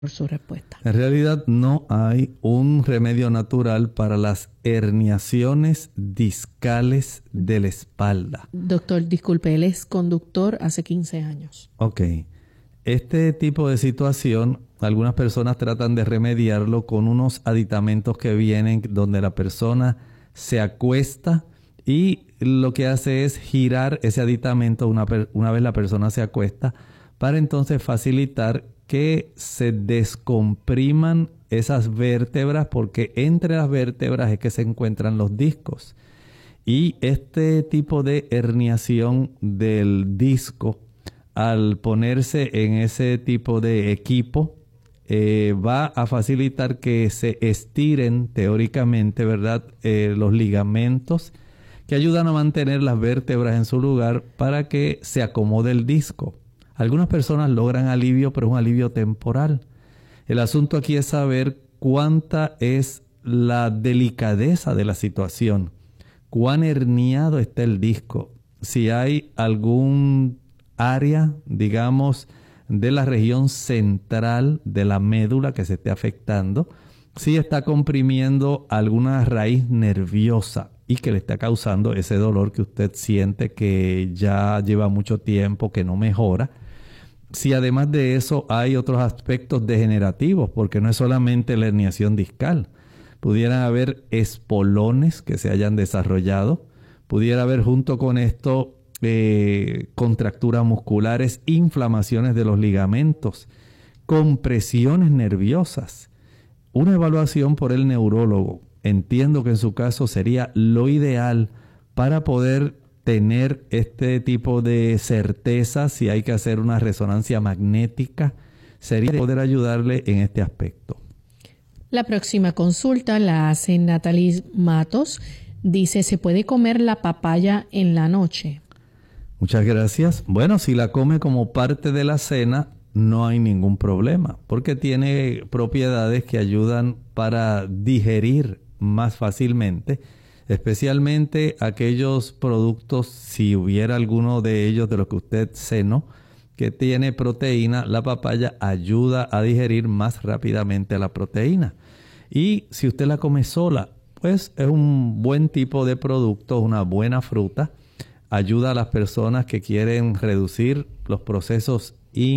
por su respuesta. En realidad no hay un remedio natural para las herniaciones discales de la espalda. Doctor, disculpe, él es conductor hace 15 años. Ok. Este tipo de situación, algunas personas tratan de remediarlo con unos aditamentos que vienen donde la persona se acuesta y lo que hace es girar ese aditamento una vez la persona se acuesta para entonces facilitar que se descompriman esas vértebras, porque entre las vértebras es que se encuentran los discos. Y este tipo de herniación del disco, al ponerse en ese tipo de equipo, va a facilitar que se estiren teóricamente, ¿verdad? Los ligamentos que ayudan a mantener las vértebras en su lugar para que se acomode el disco. Algunas personas logran alivio, pero es un alivio temporal. El asunto aquí es saber cuánta es la delicadeza de la situación, cuán herniado está el disco, si hay algún área, digamos, de la región central de la médula que se esté afectando, si está comprimiendo alguna raíz nerviosa y que le está causando ese dolor que usted siente que ya lleva mucho tiempo, que no mejora. Si además de eso hay otros aspectos degenerativos, porque no es solamente la herniación discal. Pudieran haber espolones que se hayan desarrollado. Pudiera haber junto con esto contracturas musculares, inflamaciones de los ligamentos, compresiones nerviosas. Una evaluación por el neurólogo, entiendo que en su caso sería lo ideal para poder tener este tipo de certeza. Si hay que hacer una resonancia magnética, sería poder ayudarle en este aspecto. La próxima consulta la hace Natalie Matos. Dice, ¿se puede comer la papaya en la noche? Muchas gracias. Bueno, si la come como parte de la cena, no hay ningún problema, porque tiene propiedades que ayudan para digerir más fácilmente, especialmente aquellos productos, si hubiera alguno de ellos de los que usted cenó, que tiene proteína. La papaya ayuda a digerir más rápidamente la proteína. Y si usted la come sola, pues es un buen tipo de producto, una buena fruta. Ayuda a las personas que quieren reducir los procesos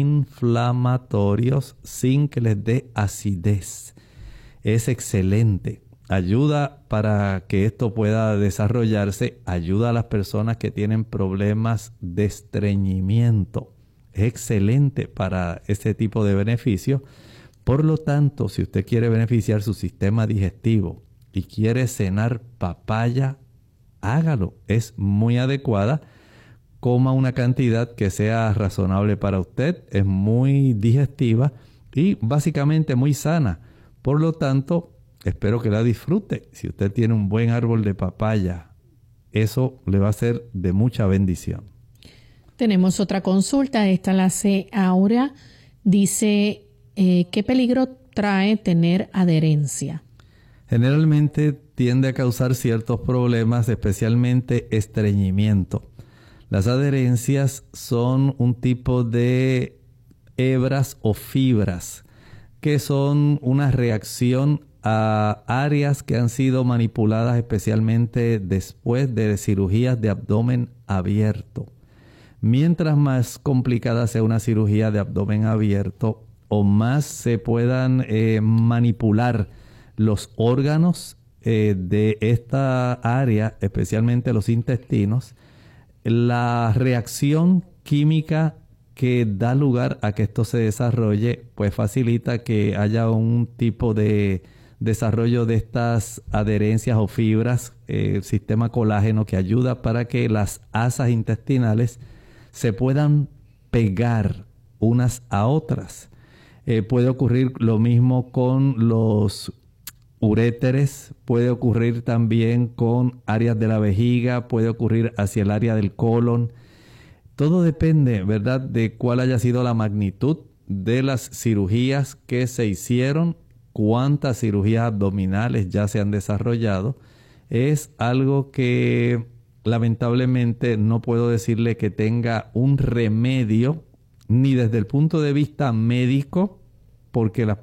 inflamatorios sin que les dé acidez. Es excelente. Ayuda para que esto pueda desarrollarse. Ayuda a las personas que tienen problemas de estreñimiento. Es excelente para este tipo de beneficio. Por lo tanto, si usted quiere beneficiar su sistema digestivo y quiere cenar papaya, hágalo. Es muy adecuada. Coma una cantidad que sea razonable para usted. Es muy digestiva y básicamente muy sana. Por lo tanto, espero que la disfrute. Si usted tiene un buen árbol de papaya, eso le va a ser de mucha bendición. Tenemos otra consulta. Esta la hace Aura. Dice, ¿qué peligro trae tener adherencia? Generalmente tiende a causar ciertos problemas, especialmente estreñimiento. Las adherencias son un tipo de hebras o fibras que son una reacción a áreas que han sido manipuladas especialmente después de cirugías de abdomen abierto. Mientras más complicada sea una cirugía de abdomen abierto o más se puedan manipular los órganos de esta área, especialmente los intestinos, la reacción química que da lugar a que esto se desarrolle, pues facilita que haya un tipo de desarrollo de estas adherencias o fibras, el sistema colágeno que ayuda para que las asas intestinales se puedan pegar unas a otras. Puede ocurrir lo mismo con los uréteres, puede ocurrir también con áreas de la vejiga, puede ocurrir hacia el área del colon. Todo depende, ¿verdad?, de cuál haya sido la magnitud de las cirugías que se hicieron, cuántas cirugías abdominales ya se han desarrollado. Es algo que lamentablemente no puedo decirle que tenga un remedio, ni desde el punto de vista médico, porque las